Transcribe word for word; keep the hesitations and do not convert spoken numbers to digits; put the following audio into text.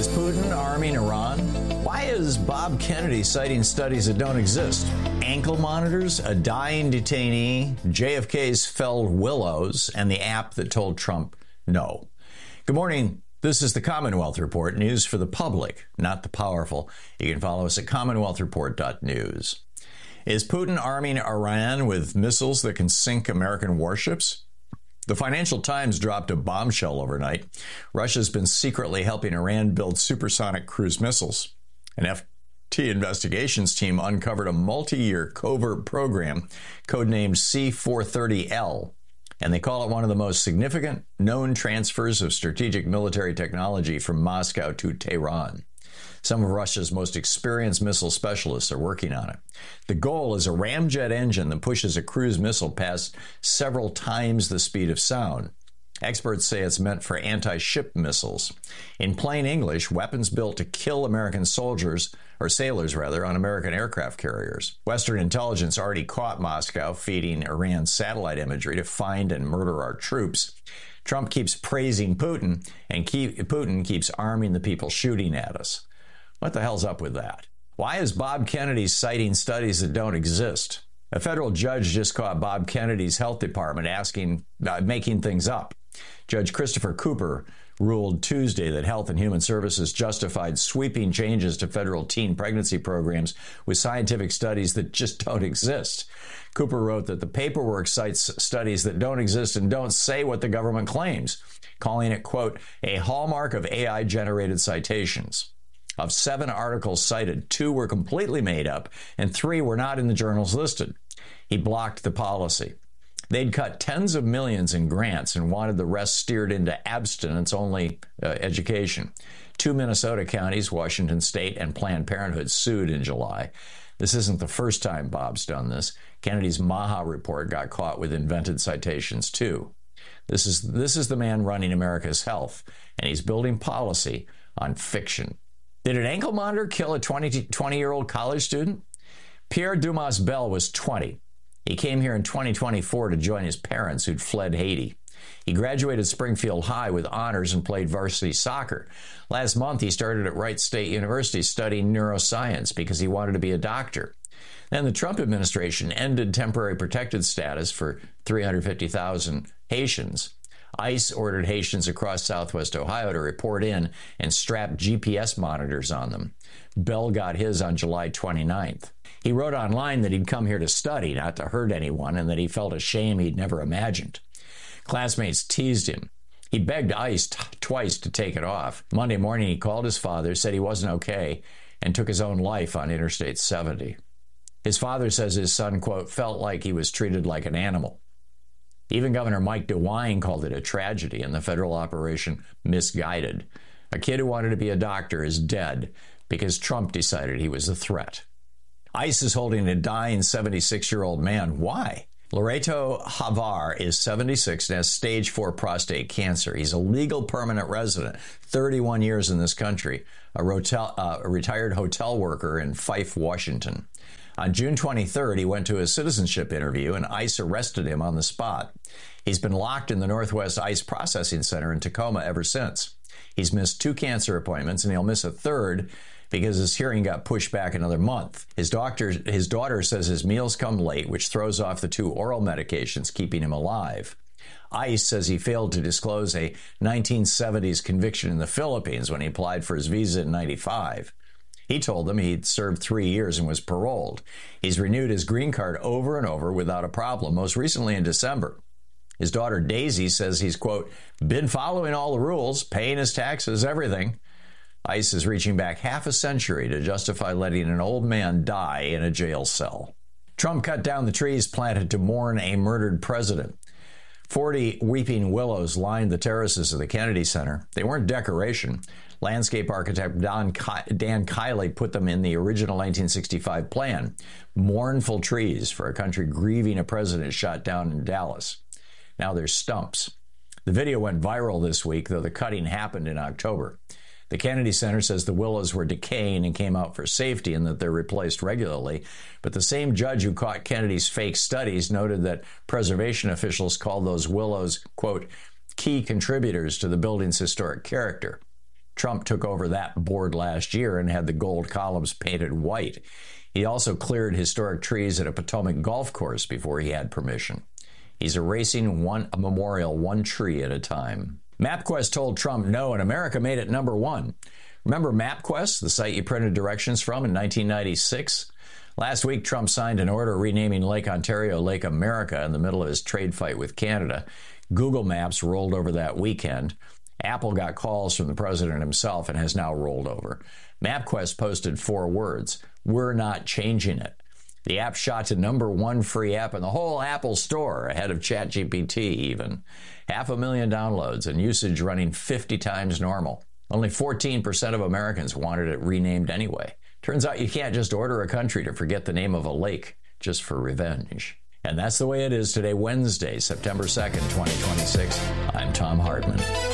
Is Putin arming Iran? Why is Bob Kennedy citing studies that don't exist? Ankle monitors, a dying detainee, J F K's felled willows, and the app that told Trump no. Good morning. This is the Commonwealth Report, news for the public, not the powerful. You can follow us at commonwealth report dot news. Is Putin arming Iran with missiles that can sink American warships? The Financial Times dropped a bombshell overnight. Russia's been secretly helping Iran build supersonic cruise missiles. An F T investigations team uncovered a multi-year covert program codenamed C four thirty L, and they call it one of the most significant known transfers of strategic military technology from Moscow to Tehran. Some of Russia's most experienced missile specialists are working on it. The goal is a ramjet engine that pushes a cruise missile past several times the speed of sound. Experts say it's meant for anti-ship missiles. In plain English, weapons built to kill American soldiers, or sailors rather, on American aircraft carriers. Western intelligence already caught Moscow feeding Iran satellite imagery to find and murder our troops. Trump keeps praising Putin, and keep, Putin keeps arming the people shooting at us. What the hell's up with that? Why is Bob Kennedy citing studies that don't exist? A federal judge just caught Bob Kennedy's health department asking, uh, making things up. Judge Christopher Cooper ruled Tuesday that Health and Human Services justified sweeping changes to federal teen pregnancy programs with scientific studies that just don't exist. Cooper wrote that the paperwork cites studies that don't exist and don't say what the government claims, calling it, quote, a hallmark of A I-generated citations. Of seven articles cited, two were completely made up and three were not in the journals listed. He blocked the policy. They'd cut tens of millions in grants and wanted the rest steered into abstinence-only uh, education. Two Minnesota counties, Washington State and Planned Parenthood, sued in July. This isn't the first time Bob's done this. Kennedy's Maha report got caught with invented citations, too. This is, this is the man running America's health, and he's building policy on fiction. Did an ankle monitor kill a twenty-year-old college student? Pierre Dumas Bell was twenty. He came here in twenty twenty-four to join his parents who'd fled Haiti. He graduated Springfield High with honors and played varsity soccer. Last month, he started at Wright State University studying neuroscience because he wanted to be a doctor. Then the Trump administration ended temporary protected status for three hundred fifty thousand Haitians. ICE ordered Haitians across southwest Ohio to report in and strap G P S monitors on them. Bell got his on July twenty-ninth. He wrote online that he'd come here to study, not to hurt anyone, and that he felt a shame he'd never imagined. Classmates teased him. He begged ICE t- twice to take it off. Monday morning, he called his father, said he wasn't okay, and took his own life on Interstate seventy. His father says his son, quote, felt like he was treated like an animal. Even Governor Mike DeWine called it a tragedy and the federal operation misguided. A kid who wanted to be a doctor is dead because Trump decided he was a threat. ICE is holding a dying seventy-six-year-old man. Why? Loreto Havar is seventy-six and has stage four prostate cancer. He's a legal permanent resident, thirty-one years in this country, a, rotel, uh, a retired hotel worker in Fife, Washington. On June twenty-third, he went to a citizenship interview and ICE arrested him on the spot. He's been locked in the Northwest ICE Processing Center in Tacoma ever since. He's missed two cancer appointments and he'll miss a third because his hearing got pushed back another month. His doctor, his daughter says his meals come late, which throws off the two oral medications keeping him alive. ICE says he failed to disclose a nineteen seventies conviction in the Philippines when he applied for his visa in ninety-five. He told them he'd served three years and was paroled. He's renewed his green card over and over without a problem, most recently in December. His daughter Daisy says he's, quote, been following all the rules, paying his taxes, everything. ICE is reaching back half a century to justify letting an old man die in a jail cell. Trump cut down the trees planted to mourn a murdered president. Forty weeping willows lined the terraces of the Kennedy Center. They weren't decoration. Landscape architect Don Ki- Dan Kiley put them in the original nineteen sixty-five plan. Mournful trees for a country grieving a president shot down in Dallas. Now they're stumps. The video went viral this week, though the cutting happened in October. The Kennedy Center says the willows were decaying and came out for safety and that they're replaced regularly. But the same judge who caught Kennedy's fake studies noted that preservation officials called those willows, quote, key contributors to the building's historic character. Trump took over that board last year and had the gold columns painted white. He also cleared historic trees at a Potomac golf course before he had permission. He's erasing one a memorial one tree at a time. MapQuest told Trump no, and America made it number one. Remember MapQuest, the site you printed directions from in nineteen ninety-six? Last week, Trump signed an order renaming Lake Ontario Lake America in the middle of his trade fight with Canada. Google Maps rolled over that weekend. Apple got calls from the president himself and has now rolled over. MapQuest posted four words: "We're not changing it." The app shot to number one free app in the whole Apple store, ahead of ChatGPT even. Half a million downloads and usage running fifty times normal. Only fourteen percent of Americans wanted it renamed anyway. Turns out you can't just order a country to forget the name of a lake just for revenge. And that's the way it is today, Wednesday, September second, twenty twenty-six. I'm Thom Hartmann.